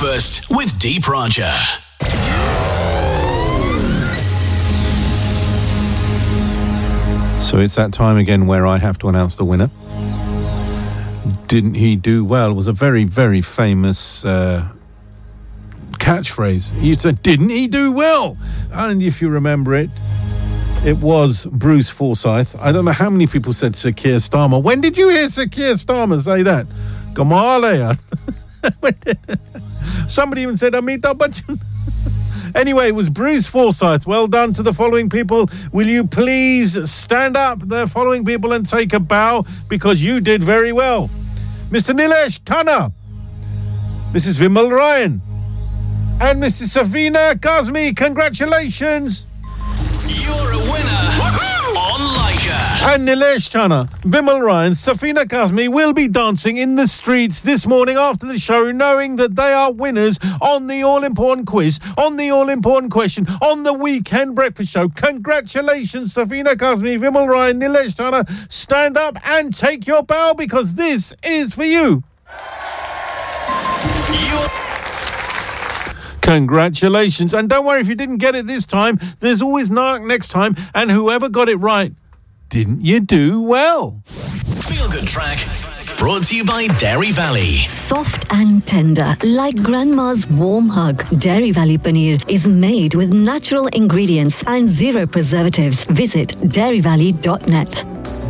Breakfast with Deep Raja. So it's that time again where I have to announce the winner. Didn't he do well? It was a very, very famous catchphrase. He said, didn't he do well? And if you remember it, it was Bruce Forsyth. I don't know how many people said Sir Keir Starmer. When did you hear Sir Keir Starmer say that? Kamala. Somebody even said Amitabh Bachchan. Anyway, it was Bruce Forsyth. Well done to the following people. Will you please stand up, the following people, and take a bow, because you did very well. Mr. Nilesh Tana, Mrs. Vimal Ryan, and Mrs. Safina Kazmi. Congratulations. You're a winner on Leica. And Nilesh Tana, Vimal Ryan, Safina Kazmi will be dancing in the streets this morning after the show, knowing that they are winners on the all-important quiz, on the all-important question, on the weekend breakfast show. Congratulations, Safina Kazmi, Vimal Ryan, Nilesh Tana. Stand up and take your bow, because this is for you. Congratulations. And don't worry if you didn't get it this time. There's always next time. And whoever got it right, didn't you do well? Feel Good Track, brought to you by Dairy Valley. Soft and tender, like grandma's warm hug. Dairy Valley Paneer is made with natural ingredients and zero preservatives. Visit dairyvalley.net.